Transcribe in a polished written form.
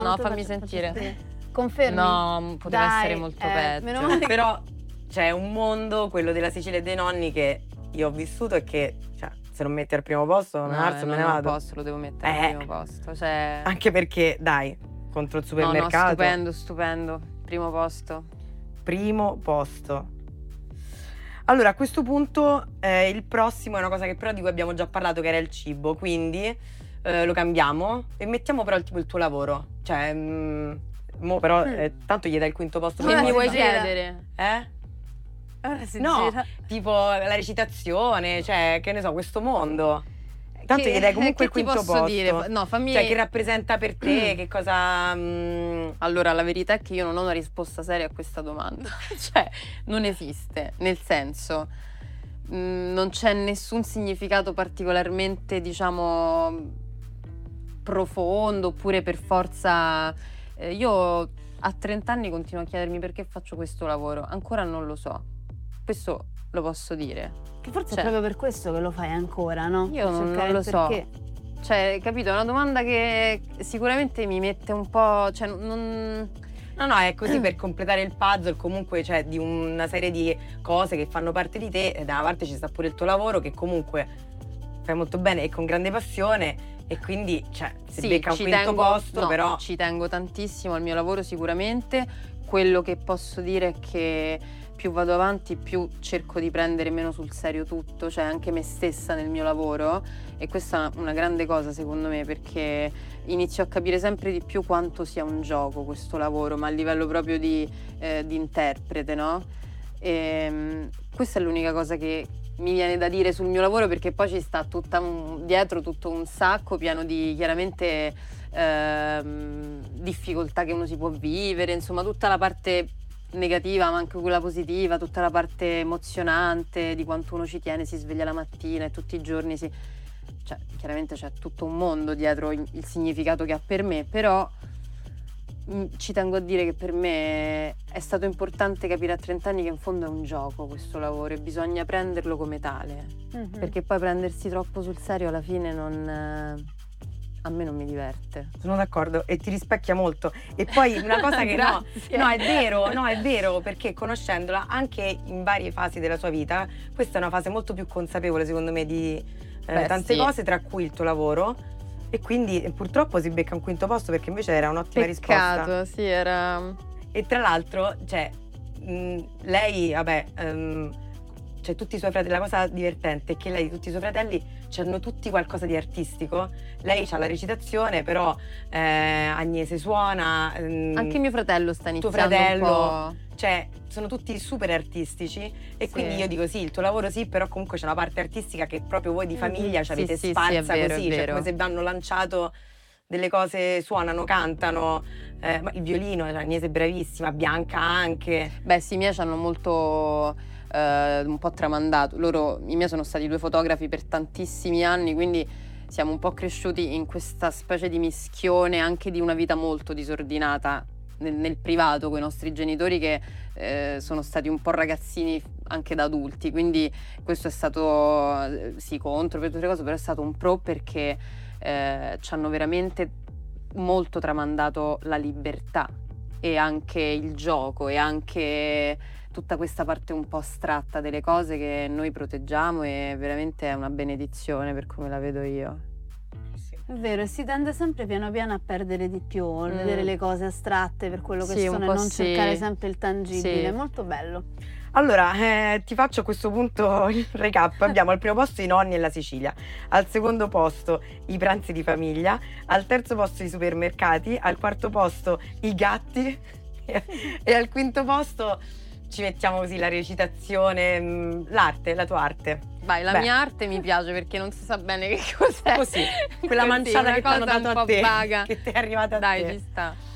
No, fammi sentire. Confermi? No, poteva Dai, essere molto peggio. meno male che- Però c'è un mondo, quello della Sicilia e dei nonni, che io ho vissuto e che, cioè, se non metti al primo posto me ne alzo e me ne non vado. posso, lo devo mettere al primo posto. Cioè... Anche perché, dai, contro il No, supermercato. stupendo. Primo posto. Primo posto. Allora, a questo punto il prossimo è una cosa che però di cui abbiamo già parlato, che era il cibo, quindi lo cambiamo e mettiamo però tipo il tuo lavoro. Cioè, mo però tanto gli dai il quinto posto. Che Ora mi si vuoi gira. chiedere? Ora si No, gira. tipo la recitazione, cioè, che ne so, questo mondo. Tanto gli dai comunque il che ti quinto posso posto. dire? No, fammi... Cioè, che rappresenta per te, che cosa... Allora, la verità è che io non ho una risposta seria a questa domanda. Cioè, non esiste. Nel senso, non c'è nessun significato particolarmente, diciamo, profondo, oppure per forza... io a 30 anni continuo a chiedermi perché faccio questo lavoro. Ancora non lo so. Questo lo posso dire. Che forse Cioè, è proprio per questo che lo fai ancora, no? Io Per non cercare lo il so. perché. Cioè, capito? È una domanda che sicuramente mi mette un po'... Cioè, non... No, è così per completare il puzzle comunque, cioè, di una serie di cose che fanno parte di te, e da una parte ci sta pure il tuo lavoro che comunque fai molto bene e con grande passione, e quindi, cioè, si becca un quinto posto, no, però... ci tengo tantissimo al mio lavoro sicuramente. Quello che posso dire è che più vado avanti, più cerco di prendere meno sul serio tutto, cioè anche me stessa nel mio lavoro, e questa è una grande cosa secondo me, perché inizio a capire sempre di più quanto sia un gioco questo lavoro, ma a livello proprio di interprete, no? Questa è l'unica cosa che mi viene da dire sul mio lavoro, perché poi ci sta dietro tutto un sacco pieno di chiaramente difficoltà che uno si può vivere, insomma tutta la parte negativa ma anche quella positiva, tutta la parte emozionante di quanto uno ci tiene, si sveglia la mattina e tutti i giorni cioè chiaramente c'è tutto un mondo dietro il significato che ha per me, però ci tengo a dire che per me è stato importante capire a 30 anni che in fondo è un gioco questo lavoro e bisogna prenderlo come tale, perché poi prendersi troppo sul serio alla fine a me non mi diverte. Sono d'accordo e ti rispecchia molto. E poi una cosa che no, è vero, perché conoscendola anche in varie fasi della sua vita, questa è una fase molto più consapevole secondo me di tante cose, tra cui il tuo lavoro, e quindi purtroppo si becca un quinto posto, perché invece era un'ottima risposta. Peccato, sì, era... E tra l'altro, cioè, lei, vabbè, cioè tutti i suoi fratelli, la cosa divertente è che lei, tutti i suoi fratelli hanno tutti qualcosa di artistico. Lei ha la recitazione, però Agnese suona, anche mio fratello sta tuo iniziando fratello, un po'. cioè sono tutti super artistici, e Sì. quindi io dico sì, il tuo lavoro sì, però comunque c'è una parte artistica che proprio voi di famiglia ci avete sì, sparsa è vero, così, è cioè vero. come se vi hanno lanciato delle cose, suonano, cantano, ma il violino, cioè, Agnese è bravissima, Bianca anche. Beh sì, i miei ci hanno molto un po' tramandato. I miei sono stati 2 fotografi per tantissimi anni, quindi siamo un po' cresciuti in questa specie di mischione anche di una vita molto disordinata nel privato con i nostri genitori, che sono stati un po' ragazzini anche da adulti, quindi questo è stato sì contro per tutte le cose, però è stato un pro, perché ci hanno veramente molto tramandato la libertà e anche il gioco e anche tutta questa parte un po' astratta delle cose che noi proteggiamo, e veramente è una benedizione per come la vedo io. È vero, e si tende sempre piano piano a perdere di più, a vedere le cose astratte per quello che Sì, un sono, e po' non sì. cercare sempre il tangibile. Sì. È molto bello. Allora, ti faccio a questo punto il recap. Abbiamo al primo posto i nonni e la Sicilia, al secondo posto i pranzi di famiglia, al terzo posto i supermercati, al quarto posto i gatti e al quinto posto ci mettiamo così la recitazione, l'arte, la tua arte. Vai, la mia arte mi piace perché non si sa bene che cos'è. Così, quella Così, manciata una che ti hanno cosa dato un a po' te, vaga. che ti è arrivata a Dai, te. ci sta.